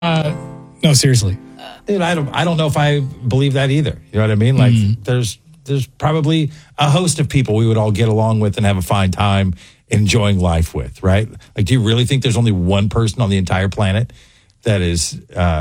No, seriously. Dude, I don't know if I believe that either. You know what I mean? Like, there's probably a host of people we would all get along with and have a fine time enjoying life with, right? Like, do you really think there's only one person on the entire planet that is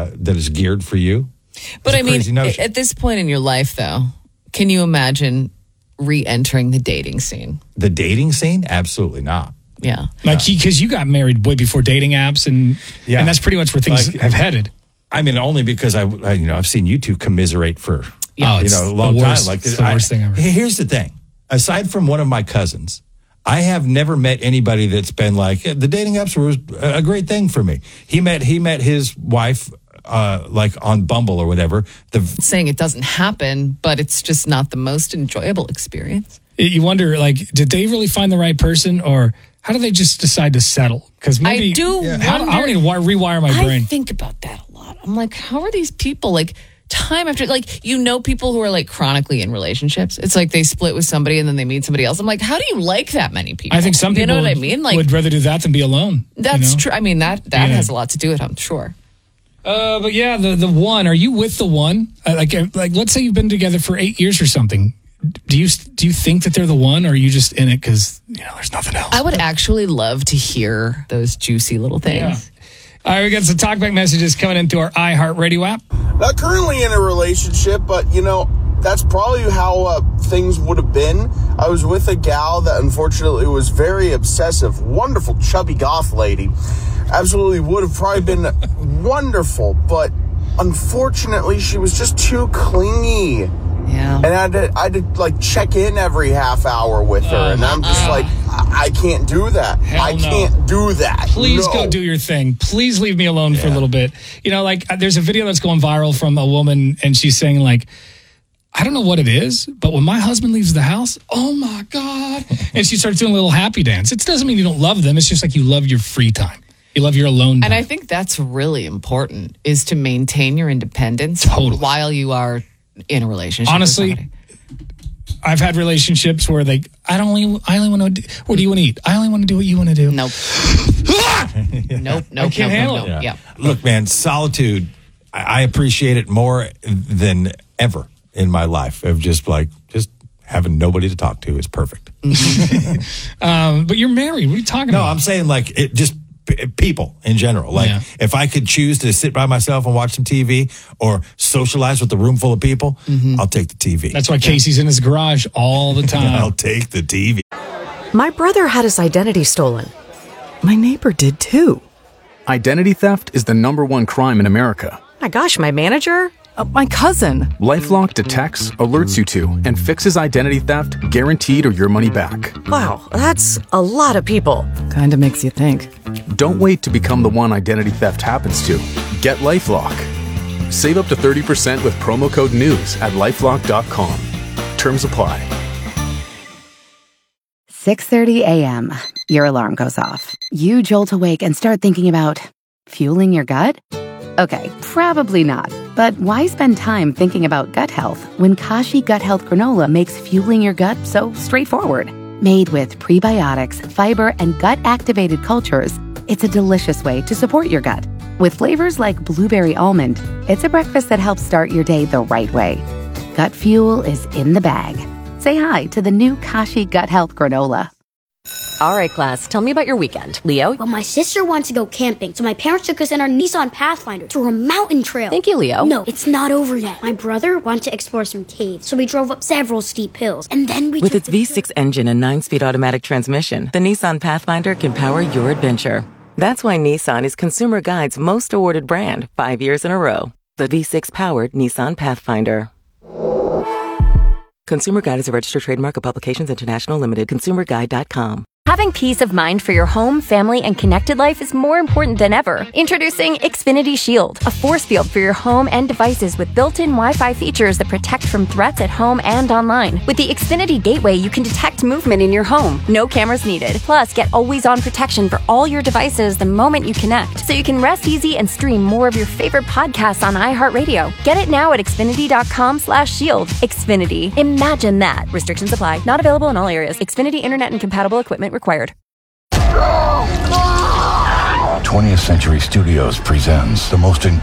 geared for you? But I mean, at this point in your life, though, can you imagine re-entering the dating scene? The dating scene? Absolutely not. Yeah. Like, because you got married way before dating apps, and that's pretty much where things have headed. I mean, only because I've seen you two commiserate for a long time. Like, it's the worst thing ever. Here's the thing. Aside from one of my cousins, I have never met anybody that's been like, the dating apps were a great thing for me. He met his wife like on Bumble or whatever. Saying it doesn't happen, but it's just not the most enjoyable experience. You wonder, like, did they really find the right person, or how do they just decide to settle? Because maybe I do wonder. I need to rewire my brain. I think about that a lot. I'm like, how are these people, like, time after, like, people who are, like, chronically in relationships. It's like they split with somebody and then they meet somebody else. I'm like, how do you like that many people? I think some people what I mean? Like, would rather do that than be alone. That's true. I mean, that has a lot to do with it, I'm sure. But yeah, the one, are you with the one? Like, let's say you've been together for 8 years or something. Do you think that they're the one, or are you just in it because there's nothing else? I would actually love to hear those juicy little things. Yeah. All right, we got some talkback messages coming into our iHeartRadio app. Not currently in a relationship, but that's probably how things would have been. I was with a gal that unfortunately was very obsessive, wonderful, chubby goth lady. Absolutely would have probably been wonderful, but unfortunately she was just too clingy. Yeah. And I had to like check in every half hour with her, and I'm just like, I can't do that. I can't do that. Please go do your thing. Please leave me alone for a little bit. Like, there's a video that's going viral from a woman, and she's saying, like, I don't know what it is, but when my husband leaves the house, oh my God. And she starts doing a little happy dance. It doesn't mean you don't love them. It's just like you love your free time. You love your alone time. And I think that's really important, is to maintain your independence while you are in a relationship. Honestly, I've had relationships where I only want to. What do you want to eat? I only want to do what you want to do. Nope. Nope. I can't handle it. Yeah. Look, man, solitude. I appreciate it more than ever in my life. Of just having nobody to talk to is perfect. But you're married. What are you talking about? No, I'm saying like it just. People in general. Like, if I could choose to sit by myself and watch some TV or socialize with a room full of people, I'll take the TV. That's why Casey's in his garage all the time. I'll take the TV. My brother had his identity stolen. My neighbor did too. Identity theft is the #1 crime in America. My gosh, my manager? My cousin. LifeLock detects, alerts you to, and fixes identity theft guaranteed or your money back. Wow, that's a lot of people. Kinda makes you think. Don't wait to become the one identity theft happens to. Get LifeLock. Save up to 30% with promo code NEWS at LifeLock.com. Terms apply. 6:30 a.m. Your alarm goes off. You jolt awake and start thinking about fueling your gut? Okay, probably not. But why spend time thinking about gut health when Kashi Gut Health Granola makes fueling your gut so straightforward? Made with prebiotics, fiber, and gut-activated cultures, it's a delicious way to support your gut. With flavors like blueberry almond, it's a breakfast that helps start your day the right way. Gut fuel is in the bag. Say hi to the new Kashi Gut Health Granola. All right, class, tell me about your weekend. Leo? Well, my sister wants to go camping, so my parents took us in our Nissan Pathfinder through a mountain trail. Thank you, Leo. No, it's not over yet. My brother wanted to explore some caves, so we drove up several steep hills, and then we... With its V6 engine and 9-speed automatic transmission, the Nissan Pathfinder can power your adventure. That's why Nissan is Consumer Guide's most awarded brand 5 years in a row. The V6-powered Nissan Pathfinder. Consumer Guide is a registered trademark of Publications International Limited. ConsumerGuide.com. Having peace of mind for your home, family, and connected life is more important than ever. Introducing Xfinity Shield, a force field for your home and devices with built-in Wi-Fi features that protect from threats at home and online. With the Xfinity Gateway, you can detect movement in your home. No cameras needed. Plus, get always-on protection for all your devices the moment you connect, so you can rest easy and stream more of your favorite podcasts on iHeartRadio. Get it now at Xfinity.com/shield. Xfinity. Imagine that. Restrictions apply. Not available in all areas. Xfinity Internet and compatible equipment required. 20th Century Studios presents the most